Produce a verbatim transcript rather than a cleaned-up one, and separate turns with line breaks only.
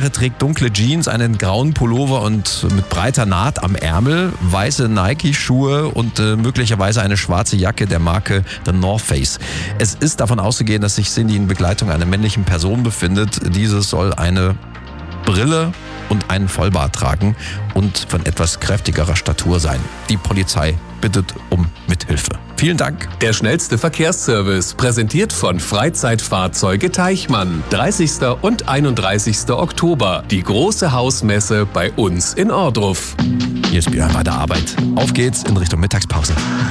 Jahre, trägt dunkle Jeans, einen grauen Pullover und mit breiter Naht am Ärmel, weiße Nike-Schuhe und äh, möglicherweise eine schwarze Jacke der Marke The North Face. Es ist davon auszugehen, dass sich Cindy in Begleitung einer männlichen Person befindet. Diese soll eine Brille und einen Vollbart tragen und von etwas kräftigerer Statur sein. Die Polizei bittet um Mithilfe. Vielen Dank.
Der schnellste Verkehrsservice, präsentiert von Freizeitfahrzeuge Teichmann. dreißigsten und einunddreißigsten Oktober. Die große Hausmesse bei uns in Ohrdruf.
Hier ist Björn bei der Arbeit. Auf geht's in Richtung Mittagspause.